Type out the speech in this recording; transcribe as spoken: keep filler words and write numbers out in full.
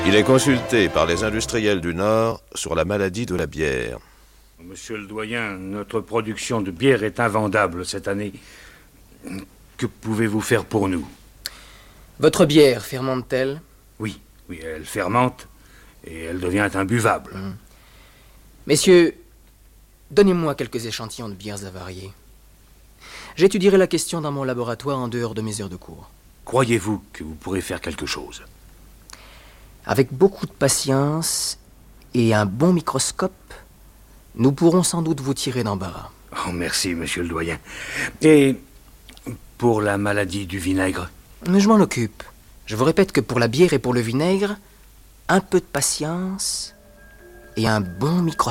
Il est consulté par les industriels du Nord sur la maladie de la bière. Monsieur le doyen, notre production de bière est invendable cette année. Que pouvez-vous faire pour nous? Votre bière fermente-t-elle? Oui, oui, elle fermente et elle devient imbuvable. Mmh. Messieurs, donnez-moi quelques échantillons de bières avariées. J'étudierai la question dans mon laboratoire en dehors de mes heures de cours. Croyez-vous que vous pourrez faire quelque chose? Avec beaucoup de patience et un bon microscope, nous pourrons sans doute vous tirer d'embarras. Oh, merci, monsieur le doyen. Et pour la maladie du vinaigre? Mais je m'en occupe. Je vous répète que pour la bière et pour le vinaigre, un peu de patience et un bon microscope.